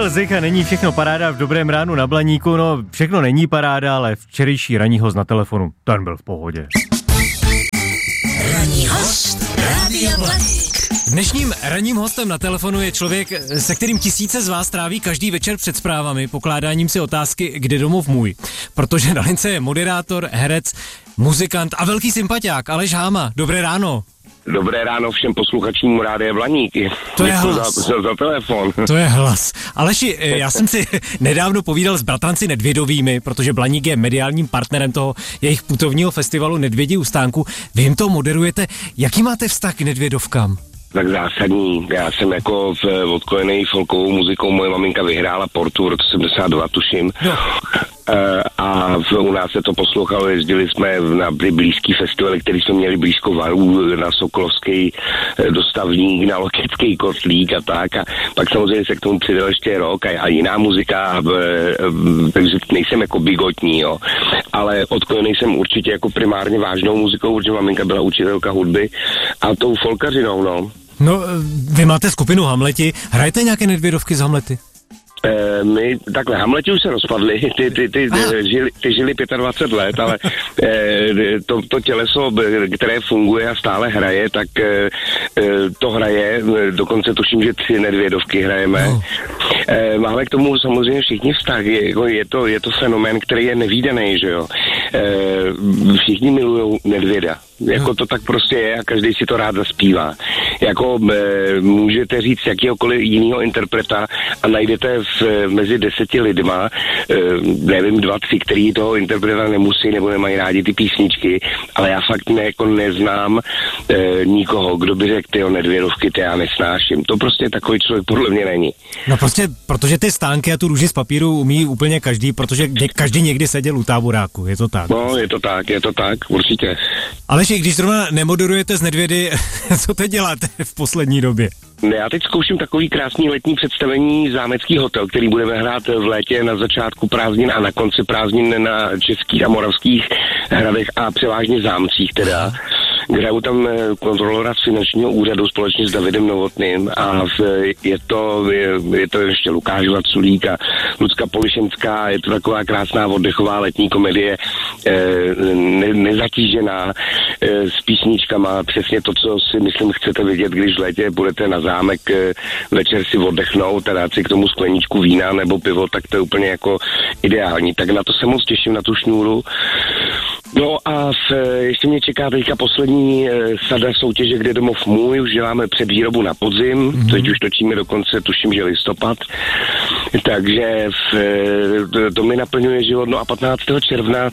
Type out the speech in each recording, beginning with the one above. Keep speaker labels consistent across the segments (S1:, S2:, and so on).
S1: Karel Zich a není všechno paráda v Dobrém ránu na Blaníku. No, všechno není paráda, ale včerejší ranní host na telefonu, ten byl v pohodě.
S2: Ranní host Rádia Blaník.
S3: Dnešním ranním hostem na telefonu je člověk, se kterým tisíce z vás tráví každý večer před zprávami pokládáním si otázky, kde domov můj. Protože na lince je moderátor, herec, muzikant a velký sympatiák Aleš Háma. Dobré ráno.
S4: Dobré ráno všem posluchačům Rádia Blaník.
S3: To je hlas.
S4: Za telefon.
S3: To je hlas. Aleši, já jsem si nedávno povídal s bratranci Nedvědovými, protože Blaník je mediálním partnerem toho jejich putovního festivalu Nedvědí u stánku. Vy jim to moderujete. Jaký máte vztah k Nedvědovkám?
S4: Tak zásadní. Já jsem jako odkojený folkovou muzikou, moje maminka vyhrála Portu v roce 72, tuším. No. A u nás se to poslouchalo, jezdili jsme na blízký festivaly, který jsme měli blízko Varů, na Sokolovský dostavník, na Lokecký kotlík a tak. A pak samozřejmě se k tomu přidal ještě rock a jiná muzika, takže nejsem jako bigotní, jo. Ale odkojený jsem určitě jako primárně vážnou muzikou, protože maminka byla učitelka hudby a tou folkařinou, no.
S3: No, vy máte skupinu Hamleti, hrajete nějaké Nedvědovky z Hamlety?
S4: My, takhle, Hamleti už se rozpadli, ty žili 25 let, ale to těleso, které funguje a stále hraje, tak to hraje, dokonce tuším, že 3 Nedvědovky hrajeme. No. Máme k tomu samozřejmě všichni vztah, je to fenomén, který je nevídaný, že jo. Všichni milujou Nedvěda. Jako to tak prostě je a každý si to rád zaspívá. Jako můžete říct jakýhokoliv jinýho interpreta a najdete mezi 10 lidma, nevím, 2, 3, který toho interpreta nemusí nebo nemají rádi ty písničky, ale já fakt neznám nikoho, kdo by řekl, tyjo, Nedvědovky, ty já nesnáším. To prostě takový člověk podle mě není.
S3: No prostě, protože ty stánky a tu růži z papíru umí úplně každý, protože každý někdy seděl u táboráku, je to tak?
S4: No, je to tak, určitě.
S3: Ale když zrovna nemoderujete z Nedvědy, co teď děláte v poslední době?
S4: Já teď zkouším takový krásný letní představení Zámecký hotel, který budeme hrát v létě na začátku prázdnin a na konci prázdnin na českých a moravských hradech a převážně zámcích teda. Hraju tam kontrolora z finančního úřadu společně s Davidem Novotným a je to ještě Lukáš Vaculík a Lucka Polišenská, je to taková krásná oddechová letní komedie, nezatížená, s písničkama, přesně to, co si myslím chcete vidět, když v létě budete na zámek večer si oddechnout a dát si k tomu skleničku vína nebo pivo, tak to je úplně jako ideální. Tak na to se moc těším, na tu šňůru. No a ještě mě čeká teďka poslední sada soutěže, kde domov můj, už děláme předvýrobu na podzim, teď už točíme dokonce, tuším, že listopad, takže to mi naplňuje život. No a 15. června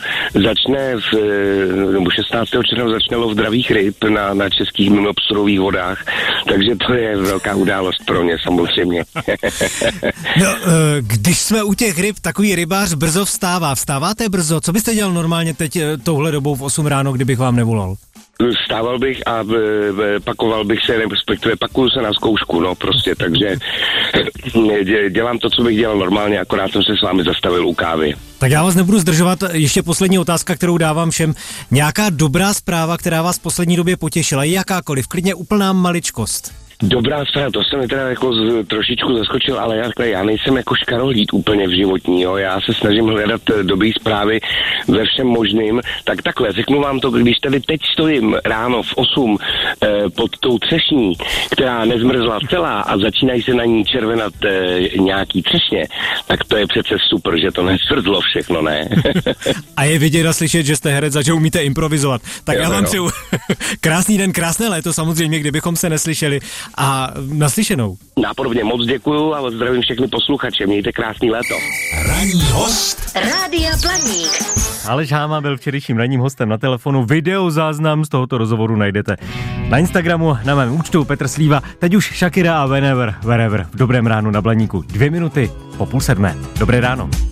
S4: nebo 16. června začne lov dravých ryb na českých mimoobsluhových vodách, takže to je velká událost pro mě samozřejmě.
S3: No, když jsme u těch ryb, takový rybář brzo vstává. Vstáváte brzo? Co byste dělal normálně teď touhle dobou v 8 ráno, kdybych vám nevolal?
S4: Vstával bych a pakoval bych se, respektive pakuju se na zkoušku, no prostě, takže dělám to, co bych dělal normálně, akorát jsem se s vámi zastavil u kávy.
S3: Tak já vás nebudu zdržovat, ještě poslední otázka, kterou dávám všem. Nějaká dobrá zpráva, která vás v poslední době potěšila, jakákoliv, klidně úplná maličkost.
S4: Dobrá zpráva, to jsem mi teda jako trošičku zaskočil, ale já nejsem jako škarolít úplně v životní, jo, já se snažím hledat dobrý zprávy ve všem možným, tak takhle, řeknu vám to, když tady teď stojím ráno v 8 pod tou třešní, která nezmrzla celá a začínají se na ní červenat nějaký třešně, tak to je přece super, že to nezmrzlo všechno, ne?
S3: A je vidět a slyšet, že jste herec a že umíte improvizovat. Tak já vám přeju krásný den, krásné léto, samozřejmě, kdybychom se neslyšeli. A naslyšenou.
S4: Nápodobně moc děkuju a zdravím všechny posluchače. Mějte krásný léto.
S2: Ranní host Rádia Blaník.
S1: Aleš Háma byl včerejším ranním hostem na telefonu. Videozáznam z tohoto rozhovoru najdete na Instagramu, na mém účtu Petr Slíva. Teď už Shakira a Wherever v Dobrém ránu na Blaníku. 2 minuty po 6:30. Dobré ráno.